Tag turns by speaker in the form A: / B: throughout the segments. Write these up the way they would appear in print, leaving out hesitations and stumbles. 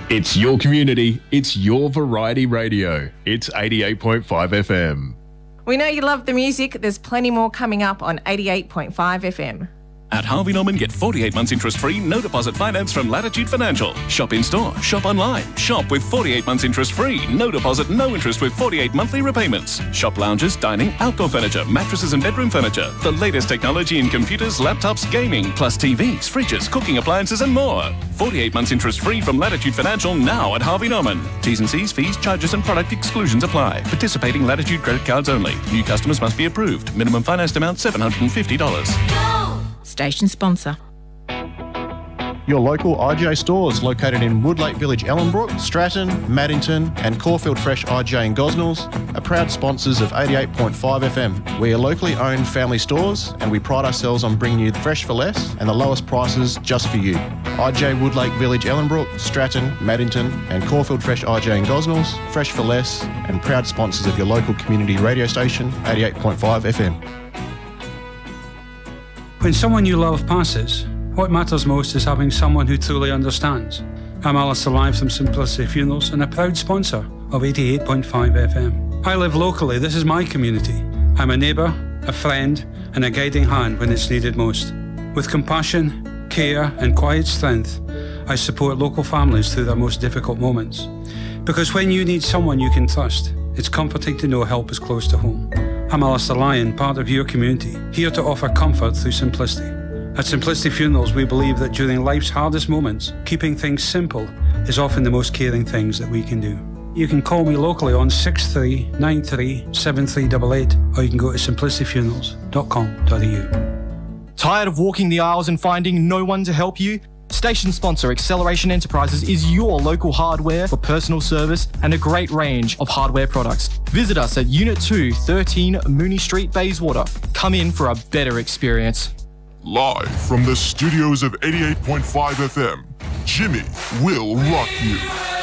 A: It's your community, it's your variety radio. It's 88.5 FM.
B: We know you love the music. There's plenty more coming up on 88.5 FM.
C: At Harvey Norman, get 48 months interest-free, no deposit finance from Latitude Financial. Shop in-store, shop online. Shop with 48 months interest-free, no deposit, no interest with 48 monthly repayments. Shop lounges, dining, outdoor furniture, mattresses and bedroom furniture. The latest technology in computers, laptops, gaming, plus TVs, fridges, cooking appliances and more. 48 months interest-free from Latitude Financial now at Harvey Norman. T's and C's, fees, charges and product exclusions apply. Participating Latitude credit cards only. New customers must be approved. Minimum financed amount $750.
B: Station sponsor.
D: Your local IGA stores located in Woodlake Village, Ellenbrook, Stratton, Maddington and Caulfield Fresh IGA in Gosnells are proud sponsors of 88.5 FM. We are locally owned family stores and we pride ourselves on bringing you fresh for less and the lowest prices just for you. IGA Woodlake Village, Ellenbrook, Stratton, Maddington and Caulfield Fresh IGA in Gosnells, fresh for less and proud sponsors of your local community radio station, 88.5 FM.
E: When someone you love passes, what matters most is having someone who truly understands. I'm Alistair Live from Simplicity Funerals and a proud sponsor of 88.5 FM. I live locally, this is my community. I'm a neighbour, a friend and a guiding hand when it's needed most. With compassion, care and quiet strength, I support local families through their most difficult moments. Because when you need someone you can trust, it's comforting to know help is close to home. I'm Alistair Lyon, part of your community, here to offer comfort through simplicity. At Simplicity Funerals, we believe that during life's hardest moments, keeping things simple is often the most caring things that we can do. You can call me locally on 6393 7388 or you can go to simplicityfunerals.com.au.
F: Tired of walking the aisles and finding no one to help you? Station sponsor Acceleration Enterprises is your local hardware for personal service and a great range of hardware products. Visit us at Unit 2, 13 Mooney Street, Bayswater. Come in for a better experience.
G: Live from the studios of 88.5 FM, Jimmy will rock you.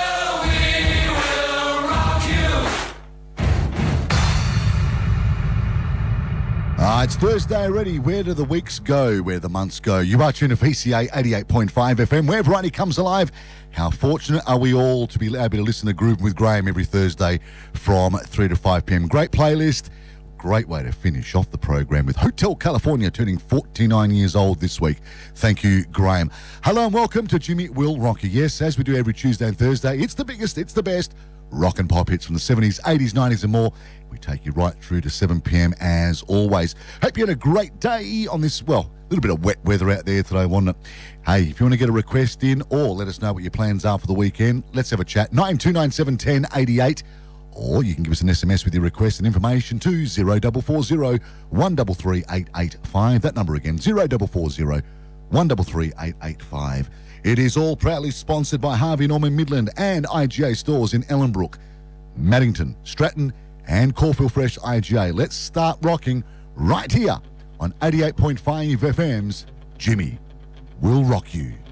H: It's Thursday already. Where do the weeks go? Where the months go? You are tuned to PCA 88.5 FM, where variety comes alive. How fortunate are we all to be able to listen to Grooving with Graham every Thursday from 3 to 5 p.m. Great playlist. Great way to finish off the program with Hotel California turning 49 years old this week. Thank you, Graham. Hello and welcome to Jimmy Will Rock You. Yes, as we do every Tuesday and Thursday, it's the biggest, it's the best rock and pop hits from the 70s, 80s, 90s and more. We take you right through to 7 p.m. as always. Hope you had a great day on this, well, a little bit of wet weather out there today, wasn't it? Hey, if you want to get a request in or let us know what your plans are for the weekend, let's have a chat. 9297 1088. Or you can give us an SMS with your request and information to 0440 133 885. That number again, 0440 133 885. It is all proudly sponsored by Harvey Norman Midland and IGA stores in Ellenbrook, Maddington, Stratton and Caulfield Fresh IGA. Let's start rocking right here on 88.5 FM's Jimmy Will Rock You.